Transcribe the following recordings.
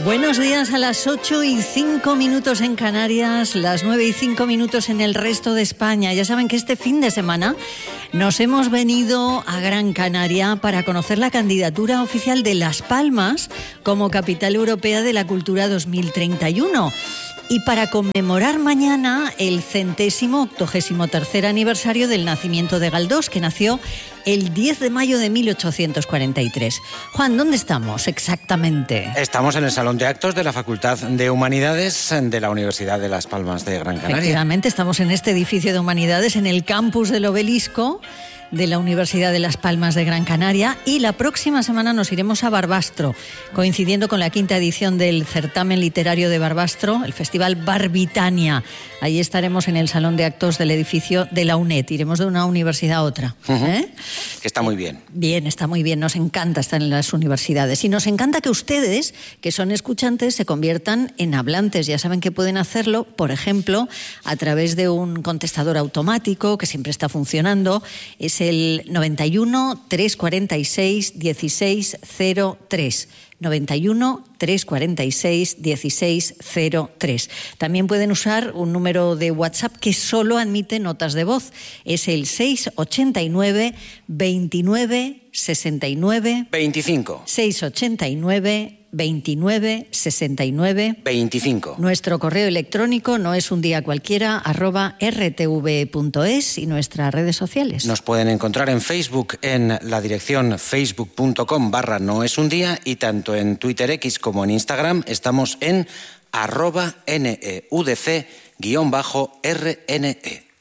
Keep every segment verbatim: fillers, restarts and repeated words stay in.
Buenos días, a las ocho y cinco minutos en Canarias, las nueve y cinco minutos en el resto de España. Ya saben que este fin de semana nos hemos venido a Gran Canaria para conocer la candidatura oficial de Las Palmas como Capital Europea de la Cultura dos mil treinta y uno. Y para conmemorar mañana el centésimo octogésimo tercer aniversario del nacimiento de Galdós, que nació el diez de mayo de mil ochocientos cuarenta y tres. Juan, ¿dónde estamos exactamente? Estamos en el Salón de Actos de la Facultad de Humanidades de la Universidad de Las Palmas de Gran Canaria. Efectivamente, estamos en este edificio de Humanidades, en el campus del Obelisco de la Universidad de Las Palmas de Gran Canaria, y la próxima semana nos iremos a Barbastro, coincidiendo con la quinta edición del certamen literario de Barbastro, el Festival Barbitania. Ahí estaremos en el Salón de Actos del edificio de la UNED. Iremos de una universidad a otra. Uh-huh. ¿Eh? Que está muy bien. Bien, está muy bien. Nos encanta estar en las universidades. Y nos encanta que ustedes, que son escuchantes, se conviertan en hablantes. Ya saben que pueden hacerlo, por ejemplo, a través de un contestador automático que siempre está funcionando. Es el noventa y uno, trescientos cuarenta y seis, dieciséis cero tres. noventa y uno, trescientos cuarenta y seis, dieciséis cero tres. También pueden usar un número de WhatsApp que solo admite notas de voz. Es el seiscientos ochenta y nueve, veintinueve, sesenta y nueve... veinticinco. seiscientos ochenta y nueve, veintinueve, sesenta y nueve... veinticinco. Nuestro correo electrónico no es un día cualquiera, arroba rtv punto es, y nuestras redes sociales. Nos pueden encontrar en Facebook en la dirección facebook punto com barra no es un día, y tanto en Twitter X como en Instagram estamos en arroba neudc guión bajo rne.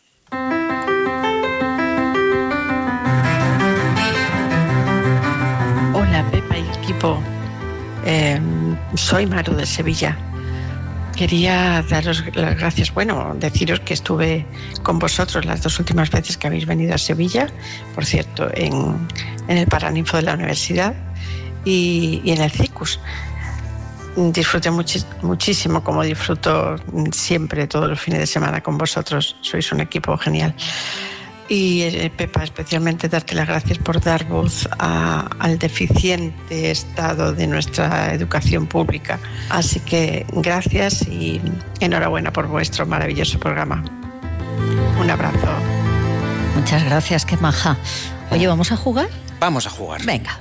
Hola Pepa y equipo. Eh, soy Maru de Sevilla. Quería daros las gracias, bueno, deciros que estuve con vosotros las dos últimas veces que habéis venido a Sevilla, por cierto, en, en el Paraninfo de la universidad y, y en el CICUS. Disfruté muchi- muchísimo, como disfruto siempre todos los fines de semana con vosotros. Sois un equipo genial. Y eh, Pepa, especialmente darte las gracias por dar voz a, al deficiente estado de nuestra educación pública. Así que gracias y enhorabuena por vuestro maravilloso programa. Un abrazo. Muchas gracias, qué maja. Oye, ¿vamos a jugar? Vamos a jugar. Venga.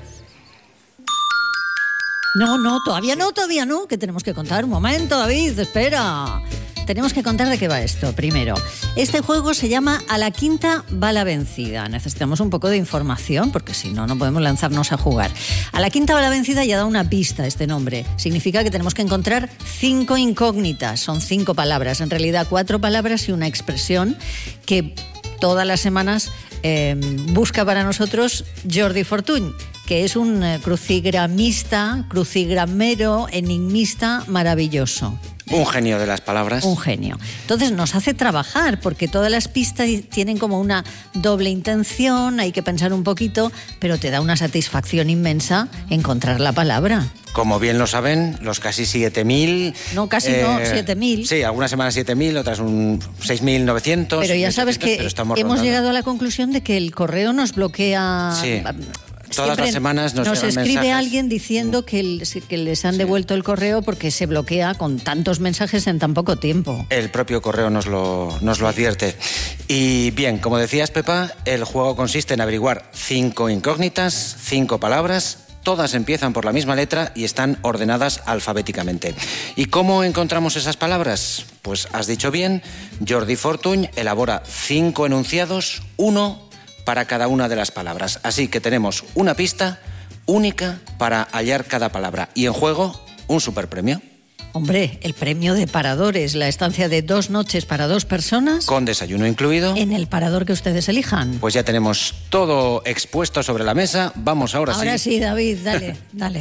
No, no, todavía no, todavía no, que tenemos que contar. Un momento, David, espera. Tenemos que contar de qué va esto, primero. Este juego se llama A la quinta va la vencida. Necesitamos un poco de información, porque si no, no podemos lanzarnos a jugar. A la quinta va la vencida ya da una pista este nombre. Significa que tenemos que encontrar cinco incógnitas. Son cinco palabras, en realidad cuatro palabras y una expresión que todas las semanas eh, busca para nosotros Jordi Fortuny, que es un eh, crucigramista, crucigramero, enigmista maravilloso. Un genio de las palabras. Un genio. Entonces nos hace trabajar, porque todas las pistas tienen como una doble intención, hay que pensar un poquito, pero te da una satisfacción inmensa encontrar la palabra. Como bien lo saben, los casi siete mil... No, casi eh, no, siete mil. Sí, algunas semanas siete mil, otras un seis mil novecientos. Pero ya sabes que hemos rondando. llegado a la conclusión de que el correo nos bloquea... Sí. Todas las semanas nos, nos escribe mensajes. alguien diciendo que, el, que les han devuelto el correo porque se bloquea con tantos mensajes en tan poco tiempo. El propio correo nos lo, nos lo advierte. Y bien, como decías, Pepa, el juego consiste en averiguar cinco incógnitas, cinco palabras. Todas empiezan por la misma letra y están ordenadas alfabéticamente. ¿Y cómo encontramos esas palabras? Pues has dicho bien, Jordi Fortuny elabora cinco enunciados, uno para cada una de las palabras. Así que tenemos una pista única para hallar cada palabra. Y en juego, un superpremio. Hombre, el premio de paradores, la estancia de dos noches para dos personas. Con desayuno incluido. En el parador que ustedes elijan. Pues ya tenemos todo expuesto sobre la mesa. Vamos ahora, ahora sí. Ahora sí, David, dale, dale.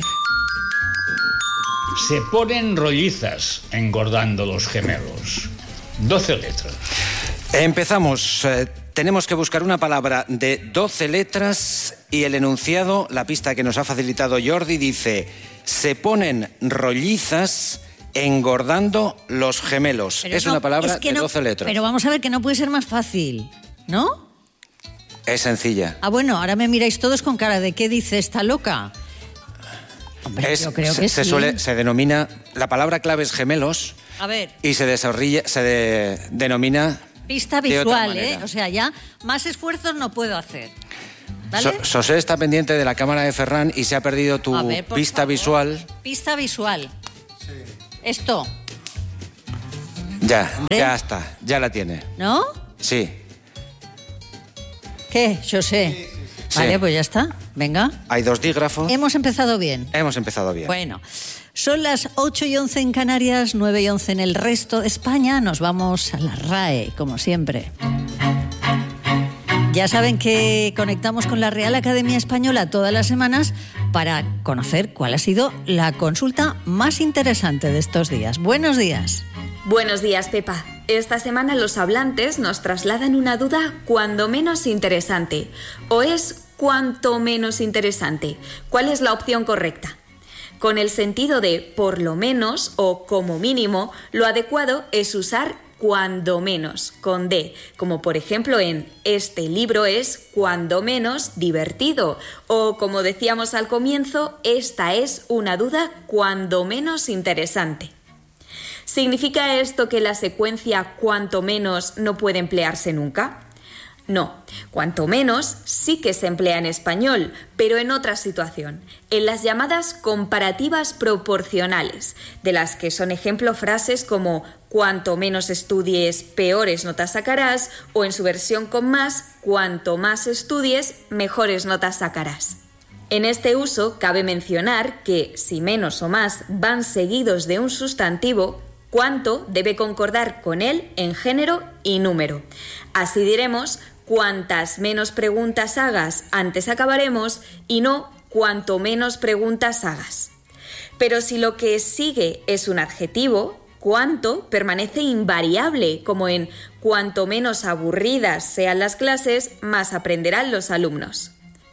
Se ponen rollizas engordando los gemelos. doce letras. Empezamos. Eh, tenemos que buscar una palabra de doce letras y el enunciado, la pista que nos ha facilitado Jordi, dice: se ponen rollizas engordando los gemelos. Pero es no, una palabra es que de no, doce letras. Pero vamos a ver que no puede ser más fácil, ¿no? Es sencilla. Ah, bueno, ahora me miráis todos con cara de ¿qué dice esta loca? Hombre, Es- yo creo se, que se sí. suele, se denomina, la palabra clave es gemelos A ver, y se desarrolla, se de- denomina pista de otra visual, ¿eh? manera. O sea, ya más esfuerzos no puedo hacer. ¿Vale? So- José está pendiente de la cámara de Ferran y se ha perdido tu A ver, por pista favor. visual. Pista visual. Esto, Ya, ¿Eh? ya está, ya la tiene. ¿no? Sí. ¿Qué? Yo sé. sí. Vale, pues ya está. Venga. Hay dos dígrafos. Hemos empezado bien. Hemos empezado bien. Bueno, son las ocho y once en Canarias, nueve y once en el resto de España. Nos vamos a la R A E, como siempre. Ya saben que conectamos con la Real Academia Española todas las semanas para conocer cuál ha sido la consulta más interesante de estos días. Buenos días. Buenos días, Pepa. Esta semana los hablantes nos trasladan una duda cuando menos interesante. ¿O es cuanto menos interesante? ¿Cuál es la opción correcta? Con el sentido de por lo menos o como mínimo, lo adecuado es usar cuando menos, con D, como por ejemplo en este libro es cuando menos divertido, o como decíamos al comienzo, esta es una duda cuando menos interesante. ¿Significa esto que la secuencia cuanto menos no puede emplearse nunca? No, cuanto menos sí que se emplea en español, pero en otra situación, en las llamadas comparativas proporcionales, de las que son ejemplo frases como cuanto menos estudies, peores notas sacarás, o en su versión con más, cuanto más estudies, mejores notas sacarás. En este uso cabe mencionar que si menos o más van seguidos de un sustantivo, cuanto debe concordar con él en género y número. Así diremos, cuantas menos preguntas hagas, antes acabaremos, y no cuanto menos preguntas hagas. Pero si lo que sigue es un adjetivo, cuanto permanece invariable, como en cuanto menos aburridas sean las clases, más aprenderán los alumnos.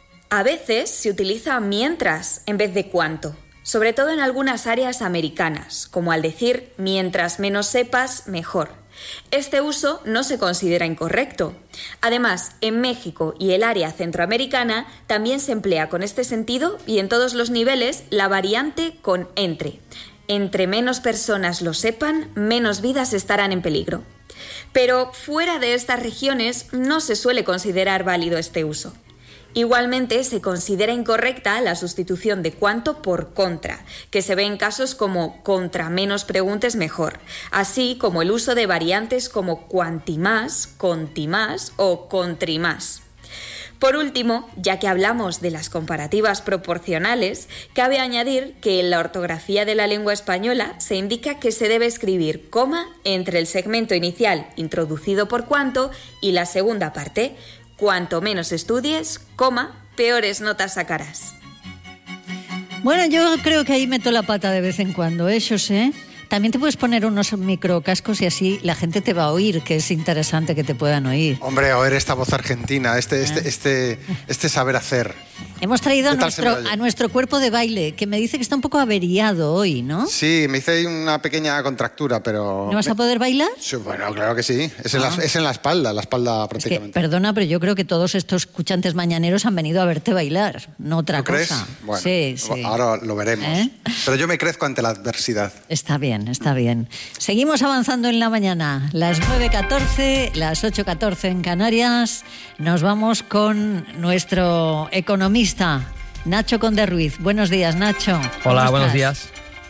A veces se utiliza mientras en vez de cuanto, sobre todo en algunas áreas americanas, como al decir mientras menos sepas, mejor. Este uso no se considera incorrecto. Además, en México y el área centroamericana también se emplea con este sentido y en todos los niveles la variante con entre. Entre menos personas lo sepan, menos vidas estarán en peligro. Pero fuera de estas regiones no se suele considerar válido este uso. Igualmente, se considera incorrecta la sustitución de cuanto por contra, que se ve en casos como contra menos preguntes mejor, así como el uso de variantes como cuantimás, contimás o contrimás. Por último, ya que hablamos de las comparativas proporcionales, cabe añadir que en la ortografía de la lengua española se indica que se debe escribir coma entre el segmento inicial introducido por cuanto y la segunda parte. Cuanto menos estudies, coma, peores notas sacarás. Bueno, yo creo que ahí meto la pata de vez en cuando, ¿eh, José? También te puedes poner unos microcascos y así la gente te va a oír, que es interesante que te puedan oír. Hombre, oír esta voz argentina, este, este, este, este saber hacer. Hemos traído a ¿Qué tal se nuestro, me oye? a nuestro cuerpo de baile, que me dice que está un poco averiado hoy, ¿no? Sí, me hice ahí una pequeña contractura, pero... ¿No vas a poder bailar? Sí, bueno, claro que sí. Es en, Ah. la, es en la espalda, la espalda Es que, prácticamente. perdona, pero yo creo que todos estos escuchantes mañaneros han venido a verte bailar, no otra ¿No crees? cosa. Bueno, sí, sí. ahora lo veremos. ¿Eh? Pero yo me crezco ante la adversidad. Está bien, está bien. Seguimos avanzando en la mañana. Las nueve catorce, las ocho catorce en Canarias. Nos vamos con nuestro economista, Nacho Conde Ruiz. Buenos días, Nacho. ¿Cómo Hola, estás? buenos días.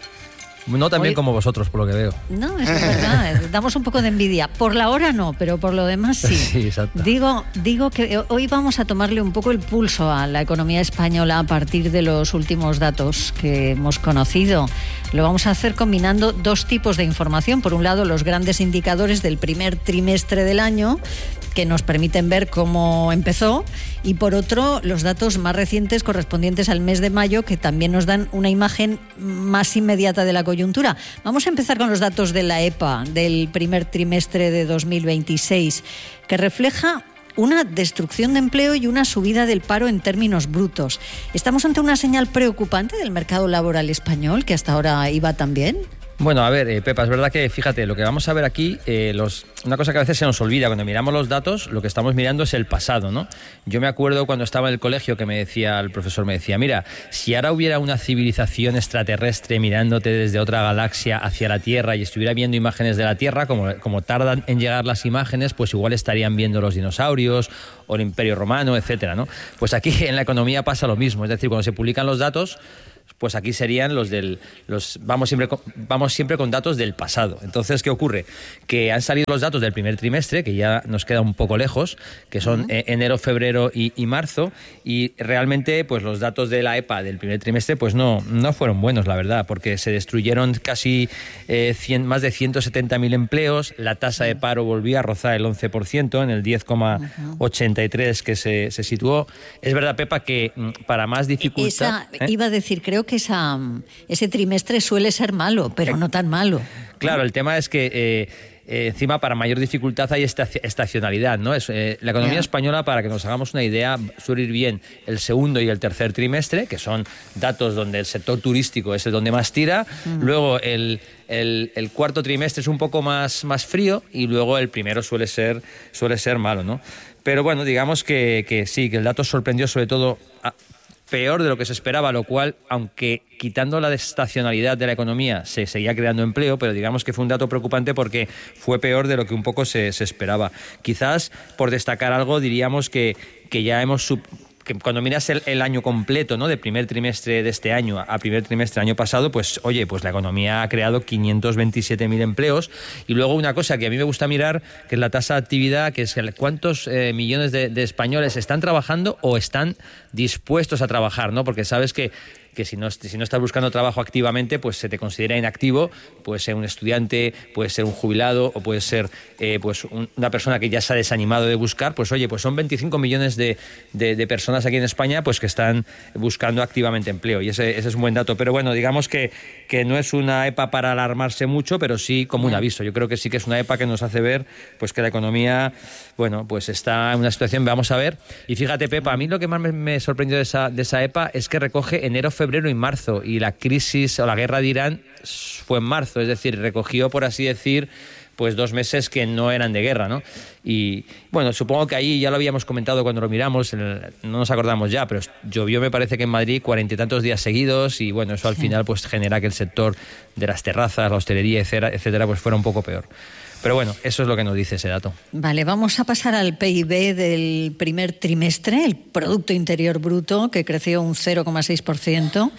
No tan bien Hoy- como vosotros, por lo que veo. No, eso es verdad. Damos un poco de envidia. Por la hora no, pero por lo demás sí. Sí, exacto. Digo, digo que hoy vamos a tomarle un poco el pulso a la economía española a partir de los últimos datos que hemos conocido. Lo vamos a hacer combinando dos tipos de información. Por un lado, los grandes indicadores del primer trimestre del año, que nos permiten ver cómo empezó, y por otro, los datos más recientes correspondientes al mes de mayo, que también nos dan una imagen más inmediata de la coyuntura. Vamos a empezar con los datos de la E P A del primer trimestre de dos mil veintiséis, que refleja una destrucción de empleo y una subida del paro en términos brutos. ¿Estamos ante una señal preocupante del mercado laboral español, que hasta ahora iba tan bien? Bueno, a ver, eh, Pepa, es verdad que, fíjate, lo que vamos a ver aquí, eh, los, una cosa que a veces se nos olvida, cuando miramos los datos, lo que estamos mirando es el pasado, ¿no? Yo me acuerdo cuando estaba en el colegio que me decía, el profesor me decía, mira, si ahora hubiera una civilización extraterrestre mirándote desde otra galaxia hacia la Tierra y estuviera viendo imágenes de la Tierra, como, como tardan en llegar las imágenes, pues igual estarían viendo los dinosaurios o el Imperio Romano, etcétera, ¿no? Pues aquí en la economía pasa lo mismo, es decir, cuando se publican los datos, pues aquí serían los del... los vamos siempre con, vamos siempre con datos del pasado. Entonces, ¿qué ocurre? Que han salido los datos del primer trimestre, que ya nos queda un poco lejos, que son uh-huh. eh, enero, febrero y, y marzo, y realmente pues los datos de la EPA del primer trimestre pues no, no fueron buenos, la verdad, porque se destruyeron casi eh, cien, más de ciento setenta mil empleos, la tasa de paro volvió a rozar el once por ciento, en el diez coma ochenta y tres que se, se situó. Es verdad, Pepa, que para más dificultad... Esa, ¿eh? Iba a decir, creo que esa, ese trimestre suele ser malo, pero no tan malo. Claro, el tema es que eh, eh, encima para mayor dificultad hay esta estacionalidad, ¿no? Es, eh, la economía yeah. española, para que nos hagamos una idea, suele ir bien el segundo y el tercer trimestre, que son datos donde el sector turístico es el donde más tira, mm. luego el, el, el cuarto trimestre es un poco más, más frío y luego el primero suele ser, suele ser malo, ¿no? Pero bueno, digamos que, que sí, que el dato sorprendió sobre todo... A, peor de lo que se esperaba, lo cual, aunque quitando la estacionalidad de la economía se seguía creando empleo, pero digamos que fue un dato preocupante porque fue peor de lo que un poco se, se esperaba. Quizás, por destacar algo, diríamos que, que ya hemos... Sub- que cuando miras el, el año completo, ¿no? De primer trimestre de este año a primer trimestre del año pasado, pues oye, pues la economía ha creado quinientos veintisiete mil empleos. Y luego una cosa que a mí me gusta mirar, que es la tasa de actividad, que es el, cuántos eh, millones de, de españoles están trabajando o están dispuestos a trabajar, ¿no? Porque sabes que que si no, si no estás buscando trabajo activamente, pues se te considera inactivo, puede ser un estudiante, puede ser un jubilado o puede ser eh, pues un, una persona que ya se ha desanimado de buscar, pues oye, pues son veinticinco millones de, de, de personas aquí en España pues que están buscando activamente empleo y ese, ese es un buen dato, pero bueno, digamos que, que no es una EPA para alarmarse mucho, pero sí como un aviso. Yo creo que sí que es una EPA que nos hace ver pues que la economía, bueno, pues está en una situación, vamos a ver, y fíjate, Pepa, a mí lo que más me, me sorprendió de esa, de esa EPA es que recoge enero, febrero y marzo, y la crisis o la guerra de Irán fue en marzo, es decir, recogió, por así decir, pues dos meses que no eran de guerra, ¿no? Y bueno, supongo que ahí ya lo habíamos comentado cuando lo miramos, el, no nos acordamos ya, pero llovió, me parece que en Madrid cuarenta y tantos días seguidos y bueno, eso al sí. final pues genera que el sector de las terrazas, la hostelería, etcétera, etcétera, pues fuera un poco peor. Pero bueno, eso es lo que nos dice ese dato. Vale, vamos a pasar al P I B del primer trimestre, el Producto Interior Bruto, que creció un cero coma seis por ciento.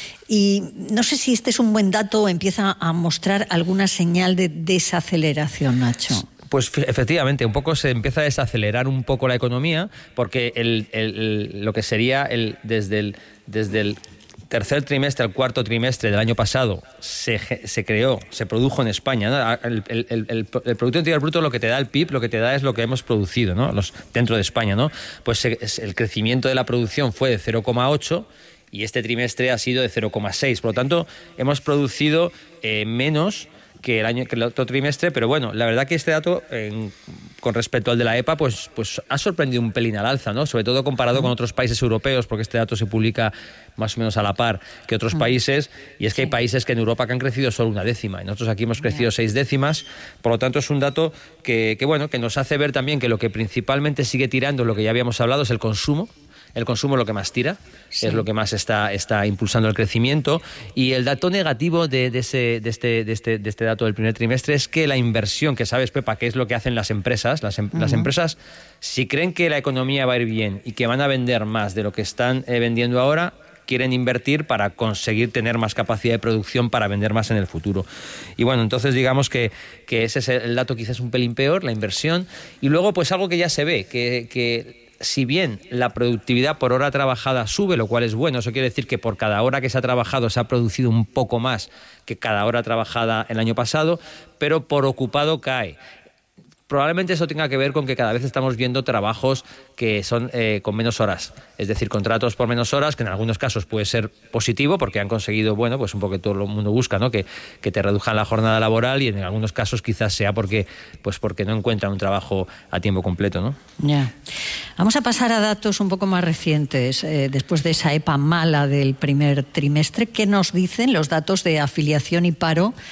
Y no sé si este es un buen dato o empieza a mostrar alguna señal de desaceleración, Nacho. Pues efectivamente, un poco se empieza a desacelerar un poco la economía, porque el, el, el, lo que sería el, desde el... Desde el tercer trimestre al cuarto trimestre del año pasado se, se creó, se produjo en España, ¿no? el, el, el, el Producto Interior Bruto, lo que te da el P I B, lo que te da es lo que hemos producido, ¿no? Los, dentro de España, ¿no? Pues se, el crecimiento de la producción fue de cero coma ocho y este trimestre ha sido de cero coma seis. Por lo tanto, hemos producido eh, menos que el año que el otro trimestre, pero bueno, la verdad que este dato en, con respecto al de la EPA pues, pues ha sorprendido un pelín al alza, ¿no? Sobre todo comparado con otros países europeos, porque este dato se publica más o menos a la par que otros países, y es que hay países que en Europa que han crecido solo una décima y nosotros aquí hemos crecido seis décimas. Por lo tanto es un dato que, que bueno, que nos hace ver también que lo que principalmente sigue tirando, lo que ya habíamos hablado, es el consumo. El consumo es lo que más tira, sí. es lo que más está, está impulsando el crecimiento. Y el dato negativo de, de, ese, de, este, de, este, de este dato del primer trimestre es que la inversión, que sabes, Pepa, que es lo que hacen las empresas, las, em, uh-huh. las empresas, si creen que la economía va a ir bien y que van a vender más de lo que están eh, vendiendo ahora, quieren invertir para conseguir tener más capacidad de producción para vender más en el futuro. Y bueno, entonces digamos que, que ese es el dato quizás un pelín peor, la inversión. Y luego pues algo que ya se ve, que... que si bien la productividad por hora trabajada sube, lo cual es bueno, eso quiere decir que por cada hora que se ha trabajado se ha producido un poco más que cada hora trabajada el año pasado, pero por ocupado cae. Probablemente eso tenga que ver con que cada vez estamos viendo trabajos que son eh, con menos horas, es decir, contratos por menos horas, que en algunos casos puede ser positivo porque han conseguido, bueno, pues un poco que todo el mundo busca, ¿no? Que, que te reduzcan la jornada laboral, y en algunos casos quizás sea porque, pues porque no encuentran un trabajo a tiempo completo, ¿no? Ya. Vamos a pasar a datos un poco más recientes, eh, después de esa EPA mala del primer trimestre. ¿Qué nos dicen los datos de afiliación y paro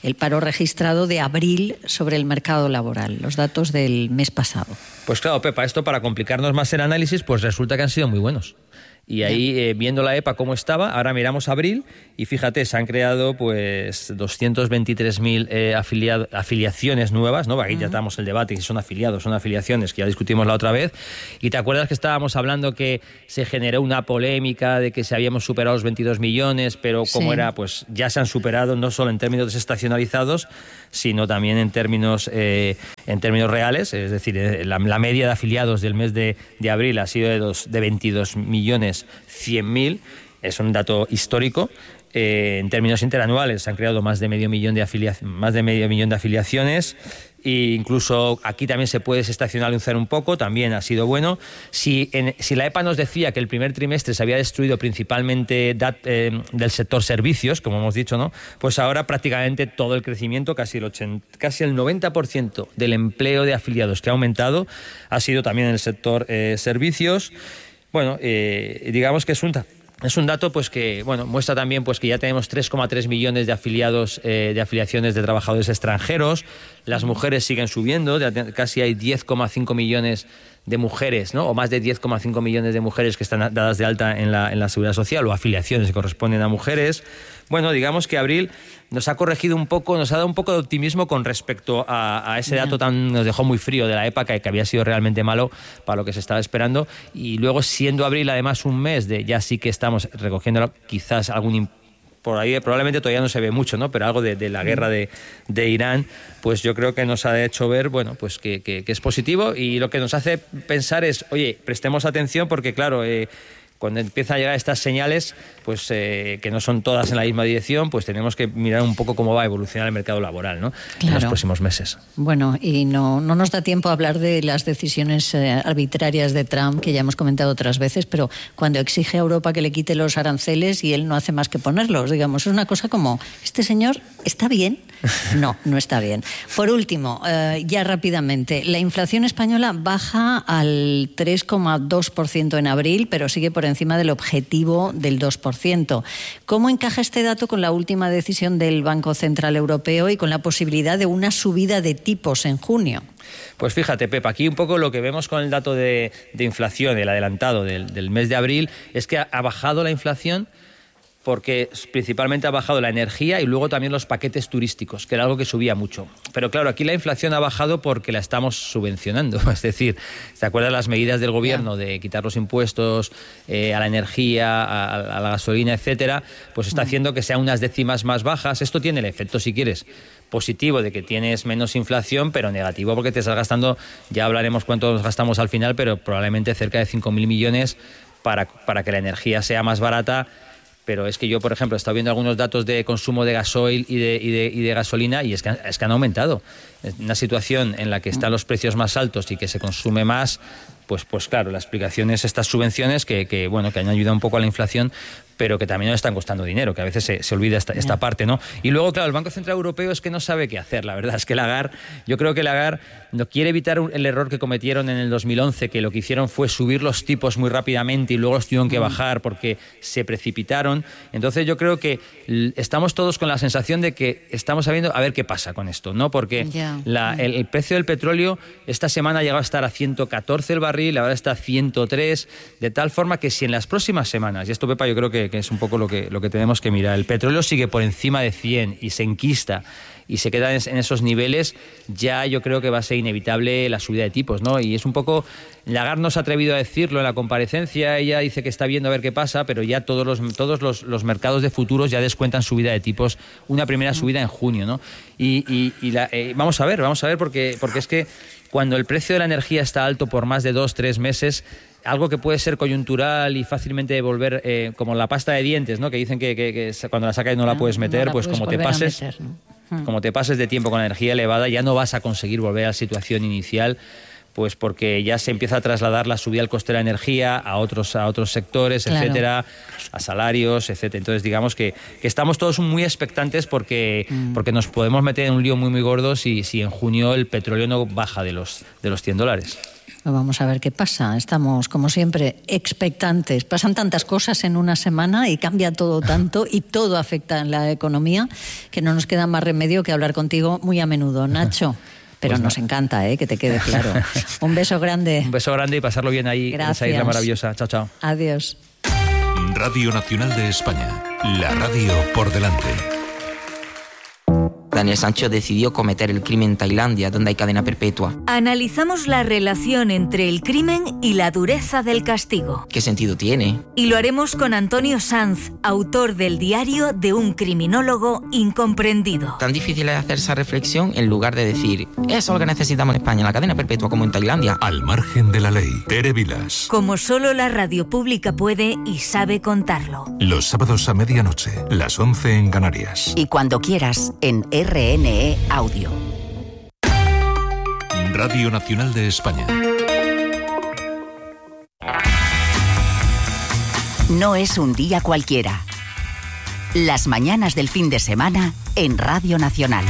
el paro registrado de abril sobre el mercado laboral, los datos del mes pasado. Pues claro, Pepa, esto para complicarnos más el análisis, pues resulta que han sido muy buenos. Y ahí, eh, viendo la E P A cómo estaba, ahora miramos abril y fíjate, se han creado pues doscientos veintitrés mil eh, afiliado, afiliaciones nuevas, ¿no? Aquí uh-huh. ya estamos el debate, si son afiliados, son afiliaciones, que ya discutimos la otra vez. Y te acuerdas que estábamos hablando que se generó una polémica de que se habíamos superado los veintidós millones, pero como sí. era, pues ya se han superado, no solo en términos desestacionalizados, sino también en términos eh, en términos reales, es decir, la, la media de afiliados del mes de, de abril ha sido de, dos, de veintidós millones cien mil, es un dato histórico. Eh, en términos interanuales se han creado más de medio millón de afilia- más de medio millón de afiliaciones. E incluso aquí también se puede desestacionalizar un poco, también ha sido bueno. Si, en, si la E P A nos decía que el primer trimestre se había destruido principalmente dat, eh, del sector servicios, como hemos dicho, ¿no? Pues ahora prácticamente todo el crecimiento, casi el, ochenta, casi el noventa por ciento del empleo de afiliados que ha aumentado, ha sido también en el sector eh, servicios. Bueno, eh, digamos que es un... Es un dato pues que bueno muestra también pues que ya tenemos tres coma tres millones de afiliados eh, de afiliaciones de trabajadores extranjeros. Las mujeres siguen subiendo, casi hay diez coma cinco millones de mujeres, ¿no? O más de diez coma cinco millones de mujeres que están dadas de alta en la en la Seguridad Social o afiliaciones que corresponden a mujeres. Bueno, digamos que abril nos ha corregido un poco, nos ha dado un poco de optimismo con respecto a, a ese dato tan, nos dejó muy frío de la E P A, que, que había sido realmente malo para lo que se estaba esperando. Y luego, siendo abril además un mes de ya sí que estamos recogiendo quizás algún por ahí, probablemente todavía no se ve mucho, ¿no? Pero algo de, de la guerra de, de Irán, pues yo creo que nos ha hecho ver, bueno, pues que, que, que es positivo, y lo que nos hace pensar es, oye, prestemos atención porque, claro, eh, cuando empiezan a llegar estas señales, pues eh, que no son todas en la misma dirección, pues tenemos que mirar un poco cómo va a evolucionar el mercado laboral, ¿no? Claro. En los próximos meses. Bueno, y no, no nos da tiempo a hablar de las decisiones eh, arbitrarias de Trump, que ya hemos comentado otras veces, pero cuando exige a Europa que le quite los aranceles y él no hace más que ponerlos, digamos, es una cosa como, ¿este señor está bien? No, no está bien. Por último, eh, ya rápidamente, la inflación española baja al tres coma dos por ciento en abril, pero sigue por encima del objetivo del dos por ciento. ¿Cómo encaja este dato con la última decisión del Banco Central Europeo y con la posibilidad de una subida de tipos en junio? Pues fíjate, Pepa, aquí un poco lo que vemos con el dato de, de inflación, el adelantado del, del mes de abril, es que ha, ha bajado la inflación porque principalmente ha bajado la energía y luego también los paquetes turísticos, que era algo que subía mucho. Pero claro, aquí la inflación ha bajado porque la estamos subvencionando. Es decir, ¿te acuerdas las medidas del gobierno de quitar los impuestos eh, a la energía, a, a la gasolina, etcétera? Pues está haciendo que sean unas décimas más bajas. Esto tiene el efecto, si quieres, positivo de que tienes menos inflación, pero negativo porque te estás gastando, ya hablaremos cuánto nos gastamos al final, pero probablemente cerca de cinco mil millones para, para que la energía sea más barata. Pero es que yo, por ejemplo, he estado viendo algunos datos de consumo de gasoil y de, y de, y de gasolina y es que, es que han aumentado. En una situación en la que están los precios más altos y que se consume más, pues, pues claro, la explicación es estas subvenciones que, que, bueno, que han ayudado un poco a la inflación, pero que también nos están costando dinero, que a veces se, se olvida esta, esta parte, ¿no? Y luego, claro, el Banco Central Europeo es que no sabe qué hacer, la verdad. Es que Lagarde, yo creo que Lagarde no quiere evitar el error que cometieron en el dos mil once, que lo que hicieron fue subir los tipos muy rápidamente y luego los tuvieron que bajar porque se precipitaron. Entonces yo creo que estamos todos con la sensación de que estamos sabiendo a ver qué pasa con esto, ¿no? Porque yeah. la, el, el precio del petróleo esta semana ha llegado a estar a ciento catorce el barril, ahora está a ciento tres, de tal forma que si en las próximas semanas, y esto, Pepa, yo creo que, que es un poco lo que, lo que tenemos que mirar, el petróleo sigue por encima de cien y se enquista y se queda en esos niveles, ya yo creo que va a ser inevitable la subida de tipos, ¿no? Y es un poco, Lagarde no se ha atrevido a decirlo en la comparecencia, ella dice que está viendo a ver qué pasa, pero ya todos los todos los, los mercados de futuros ya descuentan subida de tipos, una primera subida en junio, ¿no? Y, y, y la, eh, vamos a ver, vamos a ver, porque, porque es que cuando el precio de la energía está alto por más de dos, tres meses, algo que puede ser coyuntural y fácilmente devolver, eh, como la pasta de dientes, ¿no? Que dicen que, que, que cuando la sacas no la puedes meter, no la pues puedes como te pases, meter, ¿no? Como te pases de tiempo con la energía elevada, ya no vas a conseguir volver a la situación inicial, pues porque ya se empieza a trasladar la subida al coste de la energía a otros a otros sectores, claro, etcétera, a salarios, etcétera. Entonces, digamos que, que estamos todos muy expectantes porque, mm. porque nos podemos meter en un lío muy muy gordo si, si en junio el petróleo no baja de los, de los cien dólares. Pues vamos a ver qué pasa. Estamos, como siempre, expectantes. Pasan tantas cosas en una semana y cambia todo tanto y todo afecta en la economía que no nos queda más remedio que hablar contigo muy a menudo, Nacho. Pero pues nos no. encanta, ¿eh? Que te quede claro. Un beso grande. Un beso grande y pasarlo bien ahí. Gracias. En esa isla maravillosa. Chao, chao. Adiós. Radio Nacional de España. La radio por delante. Daniel Sancho decidió cometer el crimen en Tailandia, donde hay cadena perpetua. Analizamos la relación entre el crimen y la dureza del castigo. ¿Qué sentido tiene? Y lo haremos con Antonio Sanz, autor del diario de un criminólogo incomprendido. Tan difícil es hacer esa reflexión en lugar de decir, eso es lo que necesitamos en España, la cadena perpetua como en Tailandia. Al margen de la ley. Tere Vilas. Como solo la radio pública puede y sabe contarlo. Los sábados a medianoche, las once en Canarias. Y cuando quieras, en R N E Audio. Radio Nacional de España. No es un día cualquiera. Las mañanas del fin de semana en Radio Nacional.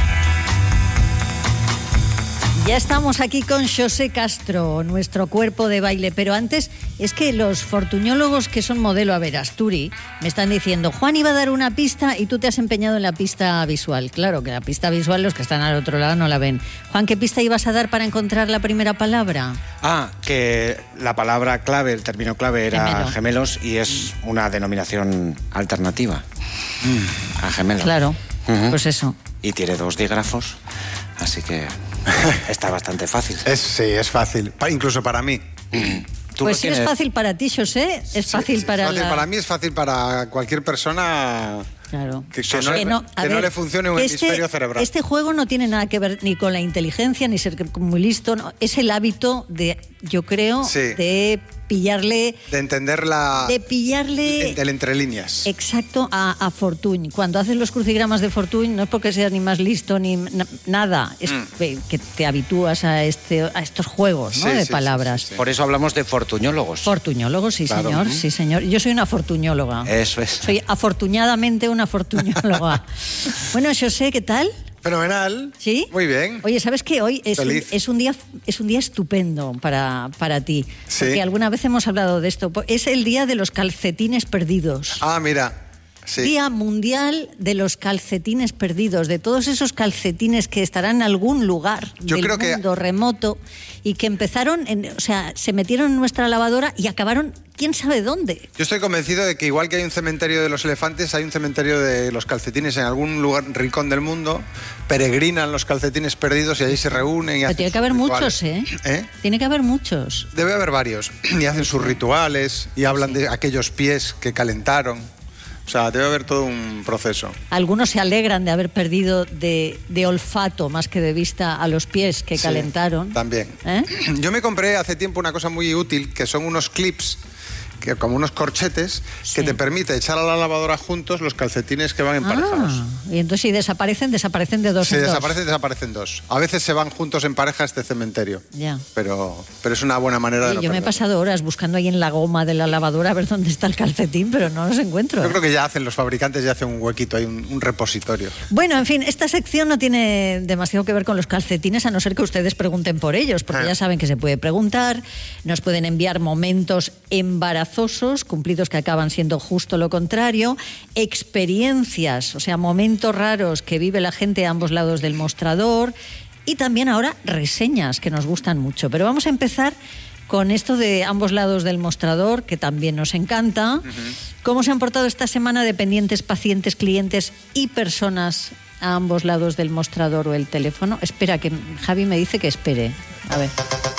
Ya estamos aquí con Xosé Castro, nuestro cuerpo de baile, pero antes es que los fortuñólogos que son modelo a ver Asturi me están diciendo, Juan iba a dar una pista y tú te has empeñado en la pista visual. Claro que la pista visual los que están al otro lado no la ven. Juan, ¿qué pista ibas a dar para encontrar la primera palabra? Ah, que la palabra clave, el término clave era Gemelo. gemelos y es una denominación alternativa mm. a gemelos. Claro, uh-huh. pues eso. Y tiene dos dígrafos, así que está bastante fácil. Es, sí, es fácil, pa, incluso para mí. Pues sí, tienes... es fácil para ti, José, es fácil sí, para es fácil la... para mí, es fácil para cualquier persona... Claro. Que, que, no, que, no, que ver, no le funcione un este, hemisferio cerebral. Este juego no tiene nada que ver ni con la inteligencia, ni ser muy listo. No. Es el hábito de, yo creo, sí. de pillarle... De entender la... De pillarle... El, el entre líneas. Exacto, a, a Fortuny. Cuando haces los crucigramas de Fortuny, no es porque seas ni más listo ni na, nada. Es mm. que te habitúas a, este, a estos juegos, ¿no? Sí, de sí, palabras. Sí, sí, sí. Por eso hablamos de fortuñólogos. Fortuñólogos, sí, claro. señor. Mm. Sí, señor. Yo soy una fortuñóloga. Eso es. Soy afortunadamente una fortuñóloga. Bueno, José, ¿qué tal? Fenomenal. ¿Sí? Muy bien. Oye, ¿sabes qué? Hoy es un, es un día es un día estupendo para, para ti. Sí. Porque alguna vez hemos hablado de esto. Es el día de los calcetines perdidos. Ah, mira. Sí. Día Mundial de los Calcetines Perdidos, de todos esos calcetines que estarán en algún lugar Yo del creo mundo que... remoto y que empezaron, en, o sea, se metieron en nuestra lavadora y acabaron quién sabe dónde. Yo estoy convencido de que igual que hay un cementerio de los elefantes, hay un cementerio de los calcetines en algún lugar rincón del mundo, peregrinan los calcetines perdidos y ahí se reúnen y Pero hacen tiene que haber rituales. muchos, ¿eh? ¿eh? Tiene que haber muchos. Debe haber varios. Y hacen sus rituales y hablan sí. de aquellos pies que calentaron. O sea, debe haber todo un proceso. Algunos se alegran de haber perdido de, de olfato más que de vista a los pies que sí, calentaron. También. ¿Eh? Yo me compré hace tiempo una cosa muy útil, que son unos clips, que como unos corchetes, sí. que te permite echar a la lavadora juntos los calcetines que van emparejados. Ah, y entonces si desaparecen, desaparecen de dos si en dos. Si desaparecen, desaparecen dos. A veces se van juntos en pareja a este cementerio. Ya. Pero, pero es una buena manera sí, de no Yo me he perderlo. pasado horas buscando ahí en la goma de la lavadora a ver dónde está el calcetín, pero no los encuentro. Yo creo que ya hacen, los fabricantes ya hacen un huequito, hay un, un repositorio. Bueno, en fin, esta sección no tiene demasiado que ver con los calcetines, a no ser que ustedes pregunten por ellos, porque ah. ya saben que se puede preguntar, nos pueden enviar momentos embarazosos, cumplidos que acaban siendo justo lo contrario, experiencias, o sea, momentos raros que vive la gente a ambos lados del mostrador y también ahora reseñas que nos gustan mucho. Pero vamos a empezar con esto de ambos lados del mostrador, que también nos encanta. Uh-huh. ¿Cómo se han portado esta semana dependientes, pacientes, clientes y personas a ambos lados del mostrador o el teléfono? Espera, que Javi me dice que espere. A ver.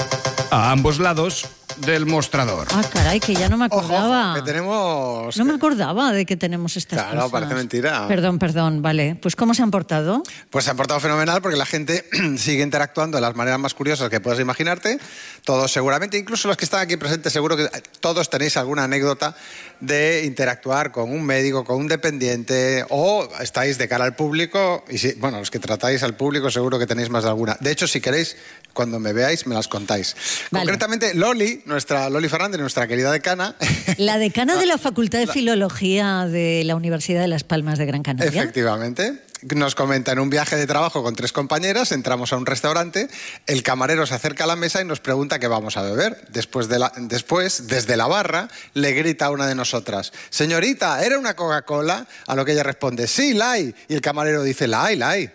A ambos lados del mostrador. Ah, caray, que ya no me acordaba. Ojo, que tenemos... No me acordaba de que tenemos estas claro, cosas. Claro, parece mentira. Perdón, perdón, vale. Pues ¿cómo se han portado? Pues se han portado fenomenal porque la gente sigue interactuando de las maneras más curiosas que puedas imaginarte. Todos seguramente, incluso los que están aquí presentes, seguro que todos tenéis alguna anécdota de interactuar con un médico, con un dependiente, o estáis de cara al público, y si, bueno, los que tratáis al público seguro que tenéis más de alguna. De hecho, si queréis, cuando me veáis, me las contáis. Vale. Concretamente, Loli, nuestra Loli Fernández, nuestra querida decana. La decana de la Facultad de Filología de la Universidad de Las Palmas de Gran Canaria. Efectivamente. Nos comenta, en un viaje de trabajo con tres compañeras, entramos a un restaurante, el camarero se acerca a la mesa y nos pregunta qué vamos a beber. Después, de la, después desde la barra, le grita a una de nosotras, señorita, ¿era una Coca-Cola? A lo que ella responde, sí, la hay. Y el camarero dice, la hay, la hay.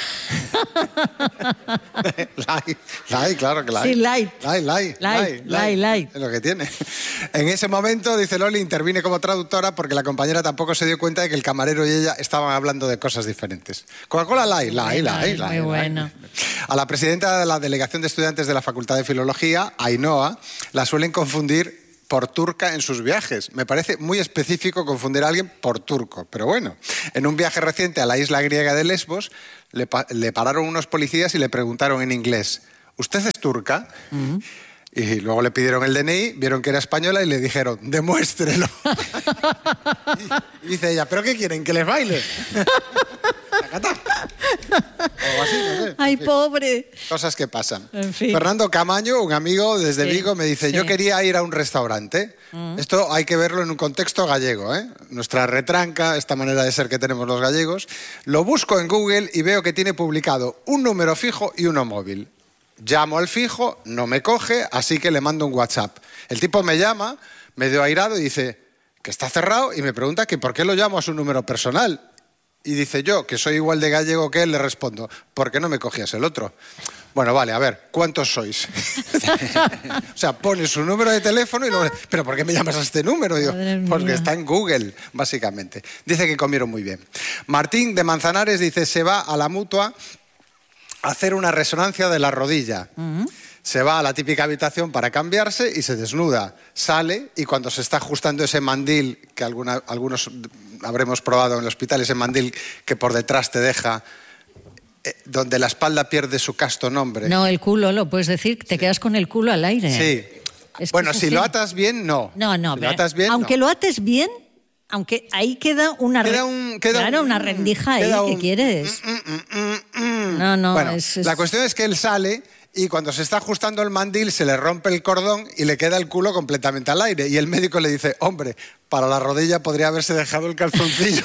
la hay, la hay, claro que la hay. Sí, light. La hay, la hay, Light, light, light. Es lo que tiene. En ese momento, dice Loli, intervine como traductora porque la compañera tampoco se dio cuenta de que el camarero y ella estaban hablando de cosas diferentes. Coca-Cola, la hay, la hay, la hay. Muy bueno. A la presidenta de la Delegación de Estudiantes de la Facultad de Filología, Ainhoa, la suelen confundir por turca en sus viajes. Me parece muy específico confundir a alguien por turco, pero bueno. En un viaje reciente a la isla griega de Lesbos, le, pa le pararon unos policías y le preguntaron en inglés, ¿usted es turca? Uh-huh. Y luego le pidieron el D N I, vieron que era española y le dijeron, demuéstrelo. Y dice ella, ¿pero qué quieren? ¿Que les baile? O así, no sé. ¡Ay, en fin, pobre! Cosas que pasan. En fin. Fernando Camaño, un amigo desde Sí, Vigo, me dice, sí. yo quería ir a un restaurante. Mm. Esto hay que verlo en un contexto gallego, ¿eh? Nuestra retranca, esta manera de ser que tenemos los gallegos. Lo busco en Google y veo que tiene publicado un número fijo y uno móvil. Llamo al fijo, no me coge, así que le mando un WhatsApp. El tipo me llama, medio airado, y dice que está cerrado y me pregunta que por qué lo llamo a su número personal. Y dice yo, que soy igual de gallego que él, le respondo, ¿por qué no me cogías el otro? Bueno, vale, a ver, ¿cuántos sois? O sea, pone su número de teléfono y luego, ¿pero por qué me llamas a este número? Digo, porque está en Google, básicamente. Dice que comieron muy bien. Martín de Manzanares dice, se va a la Mutua a hacer una resonancia de la rodilla. Uh-huh. Se va a la típica habitación para cambiarse y se desnuda. Sale y cuando se está ajustando ese mandil, que alguna, algunos habremos probado en el hospital, ese mandil que por detrás te deja, eh, donde la espalda pierde su casto nombre. No, el culo, lo puedes decir, te sí. quedas con el culo al aire. Sí. Es bueno, si así. lo atas bien, no. No, no. Si lo atas bien, aunque no. lo ates bien, aunque ahí queda una, queda un, queda claro, un, una rendija ahí un, que quieres. Mm, mm, mm, mm. No, no. Bueno, es, es... la cuestión es que él sale y cuando se está ajustando el mandil se le rompe el cordón y le queda el culo completamente al aire. Y el médico le dice, hombre, para la rodilla podría haberse dejado el calzoncillo.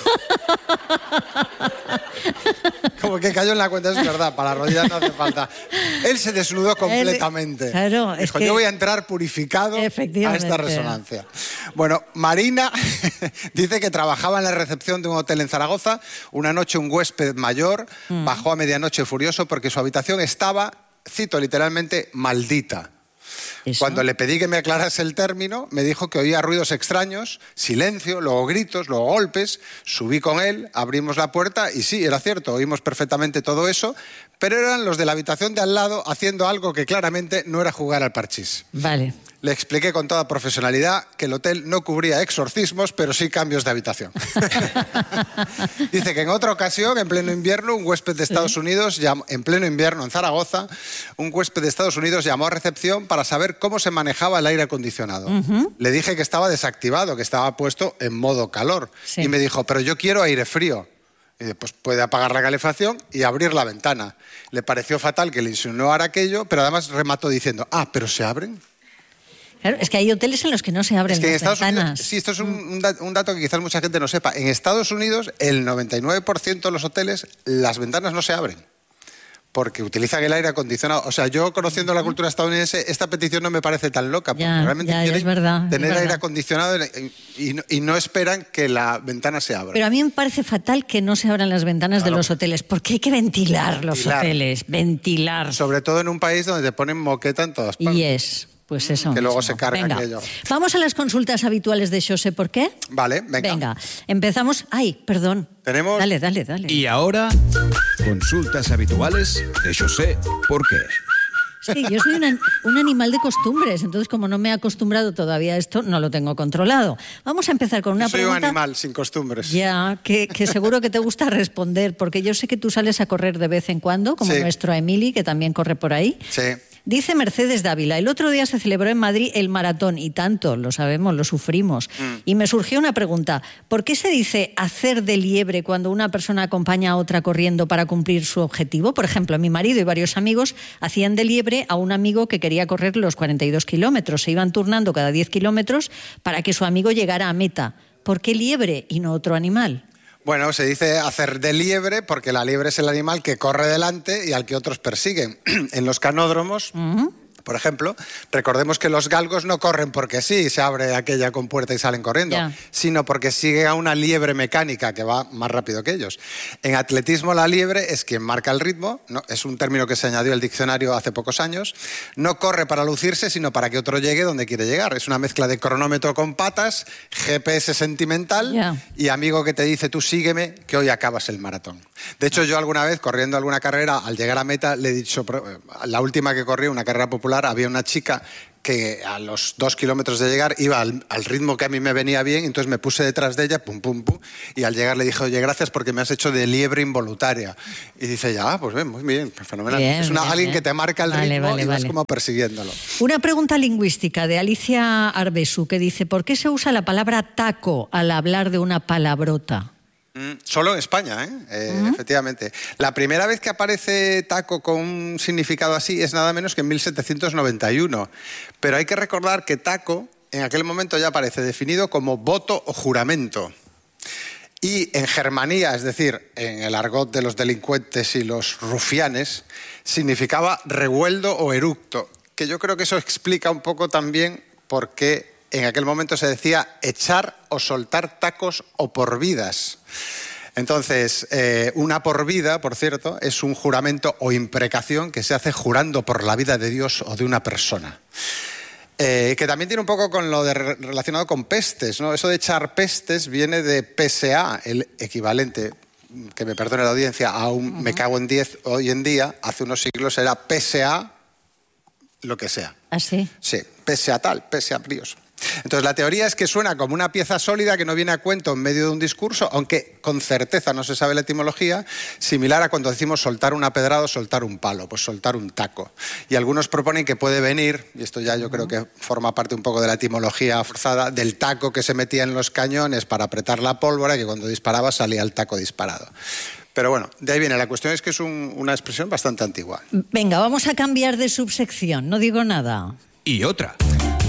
Como que cayó en la cuenta, es verdad, para la rodilla no hace falta. Él se desnudó completamente. Él, claro, es Dijo, que... yo voy a entrar purificado a esta resonancia. Bueno, Marina dice que trabajaba en la recepción de un hotel en Zaragoza. Una noche un huésped mayor mm. bajó a medianoche furioso porque su habitación estaba, cito literalmente, maldita. ¿Eso? Cuando le pedí que me aclarase el término, me dijo que oía ruidos extraños, silencio, luego gritos, luego golpes. Subí con él, abrimos la puerta y sí, era cierto, oímos perfectamente todo eso, pero eran los de la habitación de al lado haciendo algo que claramente no era jugar al parchís. Vale. Le expliqué con toda profesionalidad que el hotel no cubría exorcismos, pero sí cambios de habitación. Dice que en otra ocasión, en pleno invierno, un huésped de Estados sí. Unidos, llamó, en pleno invierno en Zaragoza, un huésped de Estados Unidos llamó a recepción para saber cómo se manejaba el aire acondicionado. Uh-huh. Le dije que estaba desactivado, que estaba puesto en modo calor. Sí. Y me dijo, pero yo quiero aire frío. Y dice, pues puede apagar la calefacción y abrir la ventana. Le pareció fatal que le insinuara aquello, pero además remató diciendo, ah, ¿pero se abren? Claro, es que hay hoteles en los que no se abren es que las en Estados ventanas. Unidos, sí, esto es un, un dato que quizás mucha gente no sepa. En Estados Unidos, el noventa y nueve por ciento de los hoteles, las ventanas no se abren. Porque utilizan el aire acondicionado. O sea, yo conociendo la cultura estadounidense, esta petición no me parece tan loca. Porque ya, realmente ya, quieren es verdad, tener es verdad. aire acondicionado y, y, y no esperan que la ventana se abra. Pero a mí me parece fatal que no se abran las ventanas claro. de los hoteles, porque hay que ventilar los ventilar. hoteles, ventilar. Sobre todo en un país donde te ponen moqueta en todas partes. Y es... Pues eso. Que luego mismo. se carga venga. aquello. Vamos a las consultas habituales de Xosé, ¿por qué? Vale, venga. Venga, empezamos... Ay, perdón. Tenemos... Dale, dale, dale. Y ahora, consultas habituales de Xosé, ¿por qué? Sí, yo soy una, un animal de costumbres, entonces como no me he acostumbrado todavía a esto, no lo tengo controlado. Vamos a empezar con una yo soy pregunta... un animal sin costumbres. Ya, que, que seguro que te gusta responder, porque yo sé que tú sales a correr de vez en cuando, como sí. nuestro Emili, que también corre por ahí. Sí. Dice Mercedes Dávila, el otro día se celebró en Madrid el maratón, y tanto, lo sabemos, lo sufrimos. Mm. Y me surgió una pregunta, ¿por qué se dice hacer de liebre cuando una persona acompaña a otra corriendo para cumplir su objetivo? Por ejemplo, mi marido y varios amigos hacían de liebre a un amigo que quería correr los cuarenta y dos kilómetros. Se iban turnando cada diez kilómetros para que su amigo llegara a meta. ¿Por qué liebre y no otro animal? Bueno, se dice hacer de liebre porque la liebre es el animal que corre delante y al que otros persiguen. En los canódromos... Uh-huh. Por ejemplo, recordemos que los galgos no corren porque sí, se abre aquella compuerta y salen corriendo, yeah. sino porque sigue a una liebre mecánica que va más rápido que ellos. En atletismo la liebre es quien marca el ritmo, ¿no? Es un término que se añadió al diccionario hace pocos años. No corre para lucirse, sino para que otro llegue donde quiere llegar. Es una mezcla de cronómetro con patas, G P S sentimental yeah. y amigo que te dice tú sígueme que hoy acabas el maratón. De hecho, yo alguna vez, corriendo alguna carrera, al llegar a meta, le he dicho, la última que corrí, una carrera popular, había una chica que a los dos kilómetros de llegar iba al, al ritmo que a mí me venía bien, entonces me puse detrás de ella, pum, pum, pum, y al llegar le dije, oye, gracias porque me has hecho de liebre involuntaria. Y dice, ya, pues bien, muy bien, fenomenal. Bien, es una, bien, alguien bien. que te marca el vale, ritmo vale, y vas vale. como persiguiéndolo. Una pregunta lingüística de Alicia Arbesu que dice, ¿por qué se usa la palabra taco al hablar de una palabrota? Solo en España, ¿eh? Eh, uh-huh. efectivamente. La primera vez que aparece taco con un significado así es nada menos que en mil setecientos noventa y uno. Pero hay que recordar que taco en aquel momento ya aparece definido como voto o juramento. Y en Germanía, es decir, en el argot de los delincuentes y los rufianes, significaba revueldo o eructo, que yo creo que eso explica un poco también por qué en aquel momento se decía echar o soltar tacos o por vidas. Entonces, eh, una por vida, por cierto, es un juramento o imprecación que se hace jurando por la vida de Dios o de una persona. Eh, que también tiene un poco con lo de, relacionado con pestes, ¿no? Eso de echar pestes viene de P S A, el equivalente, que me perdone la audiencia, a un uh-huh. me cago en diez hoy en día, hace unos siglos era P S A, lo que sea. ¿Ah, sí? Sí, P S A tal, P S A bríos. Entonces, la teoría es que suena como una pieza sólida que no viene a cuento en medio de un discurso, aunque con certeza no se sabe la etimología, similar a cuando decimos soltar una pedrada o soltar un palo, pues soltar un taco. Y algunos proponen que puede venir, y esto ya yo creo que forma parte un poco de la etimología forzada, del taco que se metía en los cañones para apretar la pólvora y que cuando disparaba salía el taco disparado. Pero bueno, de ahí viene. La cuestión es que es un, una expresión bastante antigua. Venga, vamos a cambiar de subsección, no digo nada. Y otra.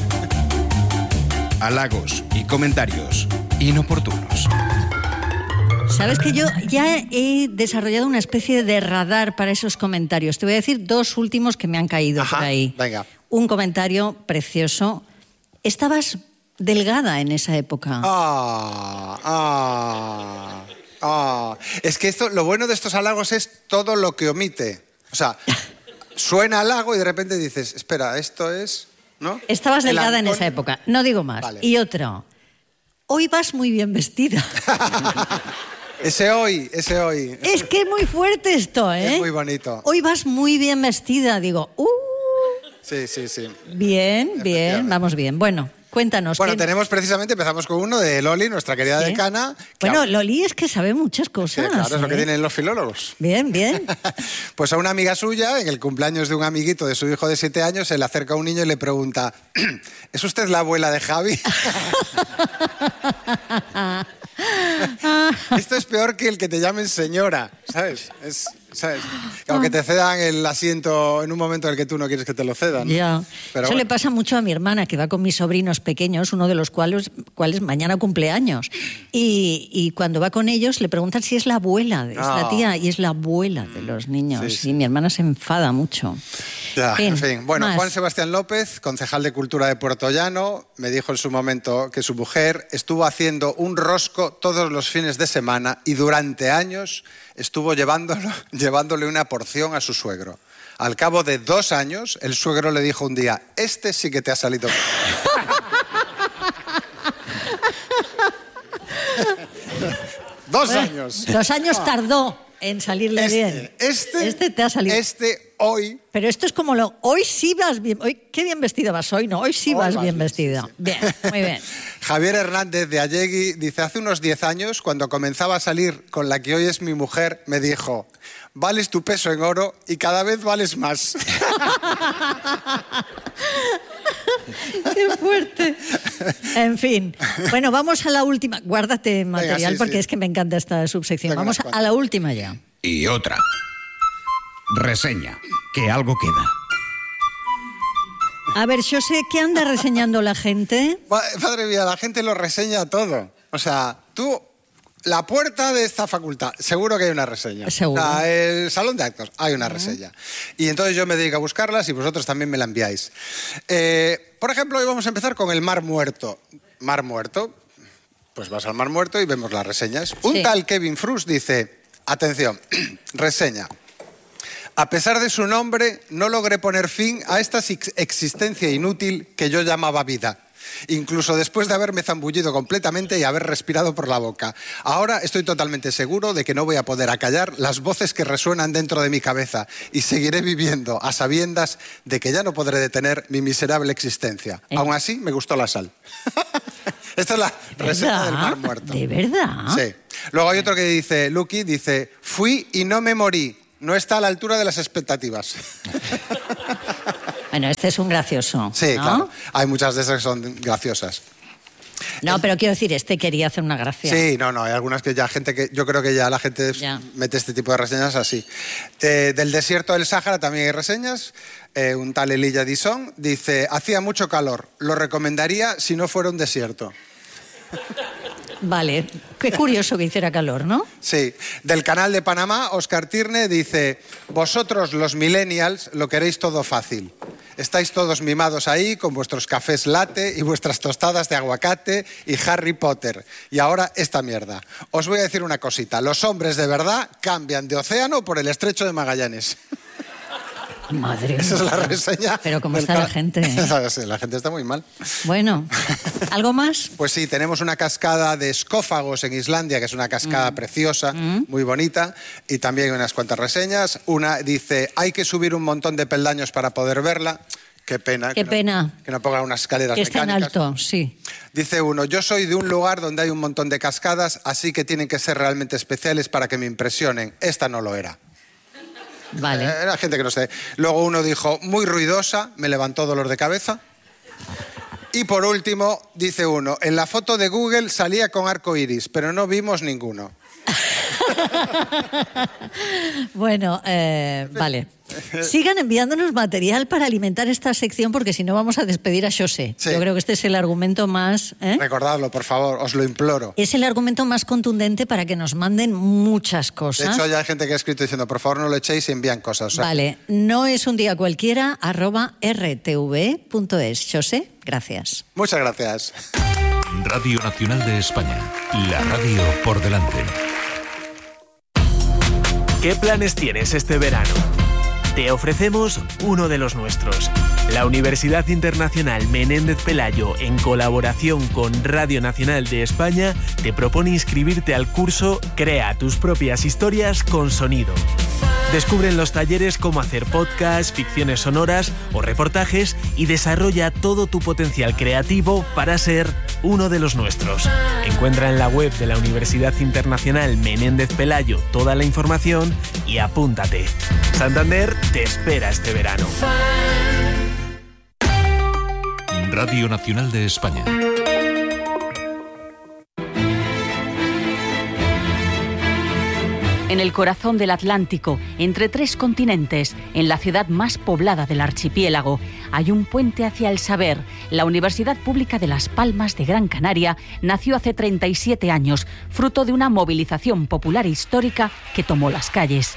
Halagos y comentarios inoportunos. Sabes que yo ya he desarrollado una especie de radar para esos comentarios. Te voy a decir dos últimos que me han caído Ajá, por ahí. Venga. Un comentario precioso. Estabas delgada en esa época. Ah, ah, ah. Es que esto, lo bueno de estos halagos es todo lo que omite. O sea, suena halago y de repente dices, espera, esto es... ¿no? Estabas delgada en esa época, no digo más. Vale. Y otro, hoy vas muy bien vestida. Ese hoy, ese hoy. Es que es muy fuerte esto, ¿eh? Es muy bonito. Hoy vas muy bien vestida, digo, uh. Sí, sí, sí. Bien, bien, vamos bien. Bueno, cuéntanos. Bueno, ¿qué... tenemos precisamente, empezamos con uno de Loli, nuestra querida ¿Sí? decana. Bueno, ha... Loli es que sabe muchas cosas. Sí, claro, ¿eh? es lo que tienen los filólogos. Bien, bien. Pues a una amiga suya, en el cumpleaños de un amiguito de su hijo de siete años, se le acerca un niño y le pregunta, ¿es usted la abuela de Javi? Esto es peor que el que te llamen señora, ¿sabes? Es, ¿sabes? Como que te cedan el asiento en un momento en el que tú no quieres que te lo cedan. Ya. Pero Eso bueno. le pasa mucho a mi hermana, que va con mis sobrinos pequeños, uno de los cuales, cuales mañana cumple años. Y, y cuando va con ellos le preguntan si es la abuela, es Ah. la tía, y es la abuela de los niños. Sí, sí. Y mi hermana se enfada mucho. Ya, Fin, en fin. Bueno, más. Juan Sebastián López, concejal de Cultura de Puerto Llano, me dijo en su momento que su mujer estuvo haciendo un rosco todos los fines de semana y durante años estuvo llevándolo, llevándole una porción a su suegro. Al cabo de dos años, el suegro le dijo un día, este sí que te ha salido bien. Dos Bueno, años. Dos años tardó en salirle Este, bien. este, Este te ha salido. Este hoy. Pero esto es como lo... Hoy sí vas bien... Hoy, qué bien vestida vas hoy, ¿no? Hoy sí Hoy vas vas bien bien, vestida. sí, sí. Bien, muy bien. Javier Hernández de Allegui dice, hace unos diez años, cuando comenzaba a salir con la que hoy es mi mujer, me dijo, vales tu peso en oro y cada vez vales más. ¡Qué fuerte! En fin. Bueno, vamos a la última. Guárdate material Venga, sí, porque sí. es que me encanta esta subsección. Tengo Vamos unas a cuantas. la última ya. Y otra. Reseña. Que algo queda. A ver, yo sé qué anda reseñando la gente. Ma- Madre mía, la gente lo reseña todo. O sea, tú la puerta de esta facultad, seguro que hay una reseña. Seguro. O sea, el salón de actos, hay una reseña. Y entonces yo me dedico a buscarlas y vosotros también me la enviáis. Eh, por ejemplo, hoy vamos a empezar con el Mar Muerto. Mar Muerto, pues vas al Mar Muerto y vemos las reseñas. Un Sí. tal Kevin Frus dice, atención, reseña. A pesar de su nombre, no logré poner fin a esta ex- existencia inútil que yo llamaba vida. Incluso después de haberme zambullido completamente y haber respirado por la boca. Ahora estoy totalmente seguro de que no voy a poder acallar las voces que resuenan dentro de mi cabeza y seguiré viviendo a sabiendas de que ya no podré detener mi miserable existencia. Eh. Aún así, me gustó la sal. Esta es la reseña del Mar Muerto. ¿De verdad? Sí. Luego hay otro que dice, Lucky, dice, fui y no me morí. No está a la altura de las expectativas. Bueno, este es un gracioso. Sí, ¿no? claro. Hay muchas de esas que son graciosas. No, pero quiero decir, este quería hacer una gracia. Sí, no, no, hay algunas que ya gente que yo creo que ya la gente Ya. mete este tipo de reseñas así. Eh, del desierto del Sáhara también hay reseñas. Eh, un tal Elijah Dison dice, hacía mucho calor, lo recomendaría si no fuera un desierto. Vale, qué curioso que hiciera calor, ¿no? Sí, del canal de Panamá, Oscar Tirne dice, vosotros los millennials lo queréis todo fácil. Estáis todos mimados ahí con vuestros cafés latte y vuestras tostadas de aguacate y Harry Potter. Y ahora esta mierda. Os voy a decir una cosita, los hombres de verdad cambian de océano por el estrecho de Magallanes. Madre mía. Esa es la reseña. Pero cómo del está la ca- gente, ¿eh? Sí, la gente está muy mal. Bueno, ¿algo más? Pues sí, tenemos una cascada de escófagos en Islandia, que es una cascada Mm. preciosa, Mm. muy bonita, y también unas cuantas reseñas. Una dice, hay que subir un montón de peldaños para poder verla. Qué pena. Qué que pena. No, que no pongan unas escaleras Que está en mecánicas. alto, sí. Dice uno, yo soy de un lugar donde hay un montón de cascadas, así que tienen que ser realmente especiales para que me impresionen. Esta no lo era. Vale. Eh, Era gente que no sé. Luego uno dijo, muy ruidosa, me levantó dolor de cabeza. Y por último, dice uno, en la foto de Google salía con arco iris, pero no vimos ninguno. Bueno, eh, vale. Sigan enviándonos material para alimentar esta sección porque si no vamos a despedir a Xosé. Sí. Yo creo que este es el argumento más... ¿eh? Recordadlo, por favor, os lo imploro. Es el argumento más contundente para que nos manden muchas De cosas. hecho, ya hay gente que ha escrito diciendo, por favor, no lo echéis y envían cosas. O sea, Vale, no es un día cualquiera, arroba rtv punto es. Xosé, gracias. Muchas gracias. Radio Nacional de España. La radio por delante. ¿Qué planes tienes este verano? Te ofrecemos uno de los nuestros. La Universidad Internacional Menéndez Pelayo, en colaboración con Radio Nacional de España, te propone inscribirte al curso Crea tus propias historias con sonido. Descubre en los talleres cómo hacer podcasts, ficciones sonoras o reportajes y desarrolla todo tu potencial creativo para ser uno de los nuestros. Encuentra en la web de la Universidad Internacional Menéndez Pelayo toda la información y apúntate. Santander te espera este verano. Radio Nacional de España. En el corazón del Atlántico, entre tres continentes, en la ciudad más poblada del archipiélago, hay un puente hacia el saber. La Universidad Pública de Las Palmas de Gran Canaria nació hace treinta y siete años, fruto de una movilización popular histórica que tomó las calles.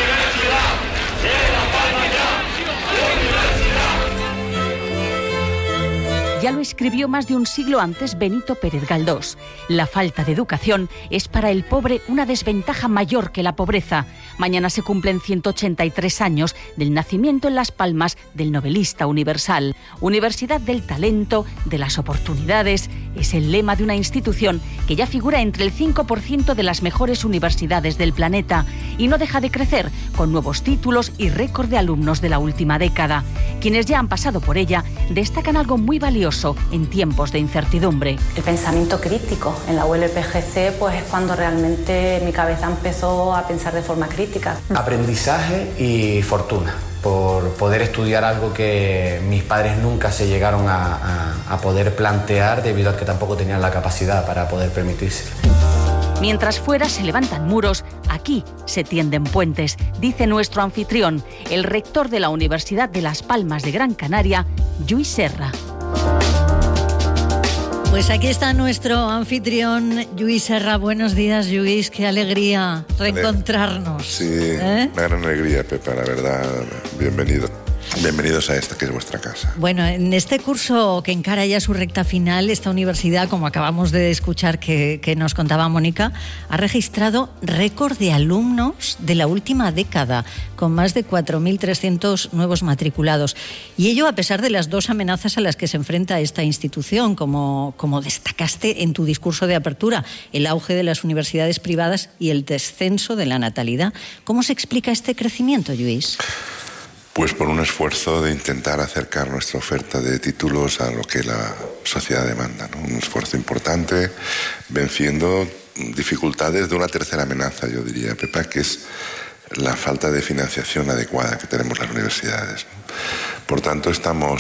Ya lo escribió más de un siglo antes Benito Pérez Galdós. La falta de educación es para el pobre una desventaja mayor que la pobreza. Mañana se cumplen ciento ochenta y tres años del nacimiento en Las Palmas del novelista universal. Universidad del talento, de las oportunidades, es el lema de una institución que ya figura entre el cinco por ciento de las mejores universidades del planeta y no deja de crecer con nuevos títulos y récord de alumnos de la última década. Quienes ya han pasado por ella destacan algo muy valioso en tiempos de incertidumbre. El pensamiento crítico. En la U L P G C pues es cuando realmente mi cabeza empezó a pensar de forma crítica. Aprendizaje y fortuna por poder estudiar algo que mis padres nunca se llegaron a, a, a poder plantear debido a que tampoco tenían la capacidad para poder permitírselo. Mientras fuera se levantan muros, aquí se tienden puentes, dice nuestro anfitrión, el rector de la Universidad de Las Palmas de Gran Canaria, Lluís Serra. Pues aquí está nuestro anfitrión, Lluís Serra. Buenos días, Lluís. Qué alegría reencontrarnos. Sí, ¿Eh? una gran alegría, Pepa, la verdad. Bienvenido. Bienvenidos a esta que es vuestra casa. Bueno, en este curso que encara ya su recta final, esta universidad, como acabamos de escuchar que, que nos contaba Mónica, ha registrado récord de alumnos de la última década, con más de cuatro mil trescientos nuevos matriculados. Y ello a pesar de las dos amenazas a las que se enfrenta esta institución, como, como destacaste en tu discurso de apertura, el auge de las universidades privadas y el descenso de la natalidad. ¿Cómo se explica este crecimiento, Lluís? Pues por un esfuerzo de intentar acercar nuestra oferta de títulos a lo que la sociedad demanda, ¿no? Un esfuerzo importante, venciendo dificultades de una tercera amenaza, yo diría, Pepa, que es la falta de financiación adecuada que tenemos las universidades. Por tanto, estamos